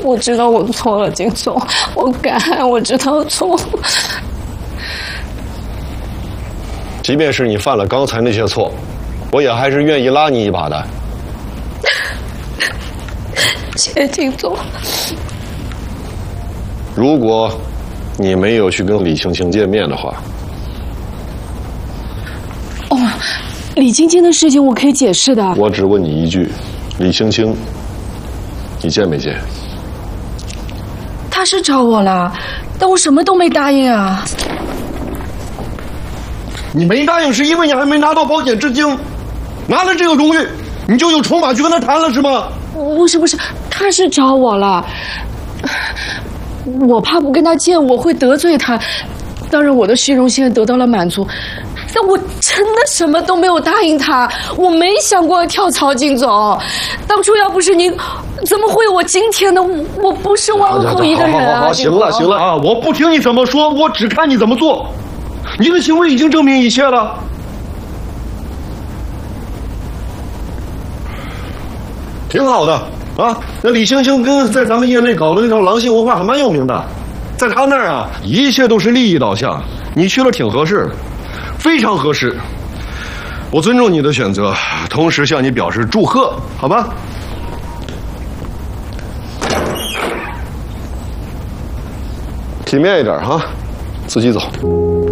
我知道我错了，金总，我改，我知道错了。 即便是你犯了刚才那些错，我也还是愿意拉你一把的。 谢谢金总。 如果你没有去跟李青青见面的话， 哦，李青青的事情我可以解释的。 我只问你一句，李青青，你见没见？ 他是找我了，但我什么都没答应啊。 你没答应是因为你还没拿到保险至今，拿了这个荣誉，你就有筹码去跟他谈了是吗？ 不是，他是找我了，我怕不跟他见我会得罪他，当然我的虚荣心得到了满足，但我真的什么都没有答应他，我没想过跳槽，金总，当初要不是您，怎么会有我今天的？我不是王后一个人啊！ 好，行了啊，我不听你怎么说，我只看你怎么做。你的行为已经证明一切了。挺好的啊，那李青青在咱们业内搞的那套狼性文化还蛮有名的，在他那儿啊，一切都是利益导向，你去了挺合适，非常合适。我尊重你的选择，同时向你表示祝贺，好吧？体面一点哈，自己走。